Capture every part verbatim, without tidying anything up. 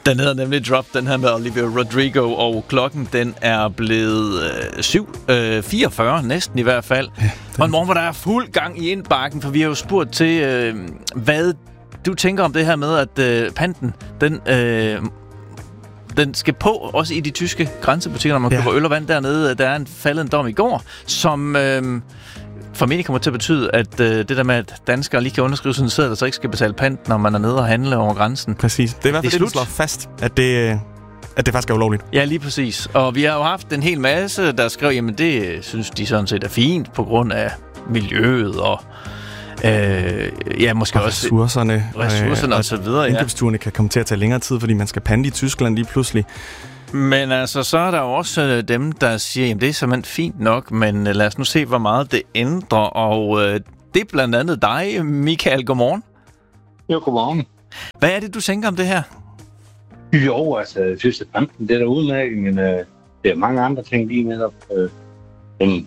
Den hedder nemlig Drop, den her med Olivia Rodrigo, og klokken den er blevet øh, syv fireogfyrre, næsten i hvert fald. Ja, og en morgen, hvor der er fuld gang i indbakken, for vi har jo spurgt til, øh, hvad du tænker om det her med, at øh, panten, den, øh, den skal på, også i de tyske grænsebutikker, når man køber ja. øl og vand dernede. Der er en faldet en dom i går, som øh, formentlig kommer til at betyde, at øh, det der med, at danskere lige kan underskrive sådan en seddel, så ikke skal betale pant, når man er nede og handle over grænsen. Præcis. Det er i hvert fald det, det, det slår fast, at det, at det faktisk er ulovligt. Ja, lige præcis. Og vi har jo haft en hel masse, der skrev, jamen det synes de sådan set er fint på grund af miljøet og øh, ja, måske og også ressourcerne, ressourcerne og, og så videre. Ja. Indkøbsturene kan komme til at tage længere tid, fordi man skal pande i Tyskland lige pludselig. Men altså, så er der jo også dem, der siger, jamen det er simpelthen fint nok, men lad os nu se, hvor meget det ændrer. Og øh, det er blandt andet dig, Michael. Godmorgen. Jo, godmorgen. Hvad er det, du tænker om det her? Jo, altså, jeg synes, at panten, det er der udmærket, men øh, det er mange andre ting lige netop, øh, end,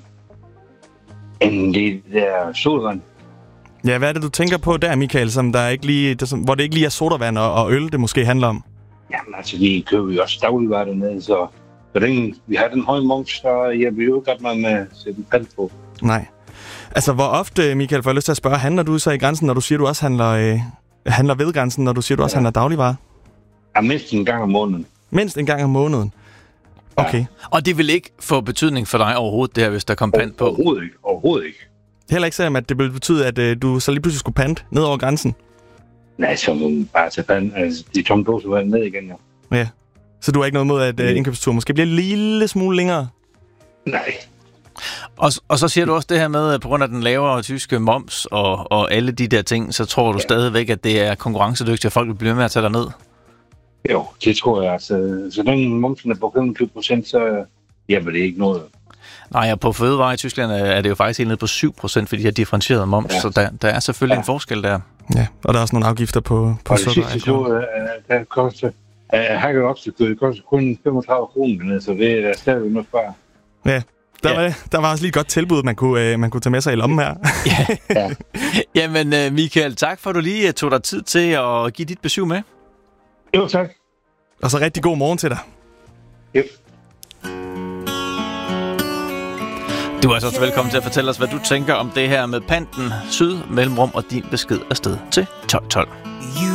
end det der sodavand. Ja, hvad er det, du tænker på der, Michael, som der ikke lige, der, som, hvor det ikke lige er sodavand og, og øl, det måske handler om? Jamen altså, vi køber jo også dagligvarer dernede, så for den, vi har den høje moms, så jeg vil jo ikke godt med at sætte en pant på. Nej. Altså, hvor ofte, Michael, får jeg lyst til at spørge, handler du så i grænsen, når du siger, du også handler, øh, handler ved grænsen, når du siger, du også ja. handler dagligvarer? Ja, mindst en gang om måneden. Mindst en gang om måneden? Okay. Ja. Og det vil ikke få betydning for dig overhovedet, det her, hvis der kom pant på? Overhovedet ikke. Overhovedet ikke. Heller ikke selvom, at det vil betyde, at øh, du så lige pludselig skulle pante ned over grænsen? Nej, så må man bare tage pant, altså de tomme dåser ned igen, ja. Ja. Så du har ikke noget mod, at øh, indkøbstur måske bliver en lille smule længere? Nej. Og, og så siger du også det her med, at på grund af den lavere tyske moms og, og alle de der ting, så tror du ja. stadigvæk, at det er konkurrencedygtigt, og folk vil blive med at tage dig ned? Jo, det tror jeg. Altså, så den momsen er på femogtyve procent, så hjælper det ikke noget. Nej, og på fødevarer i Tyskland er det jo faktisk helt nede på syv procent, fordi de har differentieret moms, ja. så der, der er selvfølgelig ja. en forskel der. Ja, og der er også nogle afgifter på, på sukker. Og det sidste så, uh, der koster, uh, hakker oksekød, det koster kun femogtredive kroner, så det er stadigvæk noget spare. Ja, der, ja. Var, der var også lige et godt tilbud, man kunne, uh, man kunne tage med sig i lommen her. ja. ja. Jamen, uh, Michael, tak for, at du lige tog dig tid til at give dit besøg med. Jo, tak. Og så rigtig god morgen til dig. Jo. Du er altså også velkommen til at fortælle os, hvad du tænker om det her med panten, syd, mellemrum og din besked afsted til tolv tolv.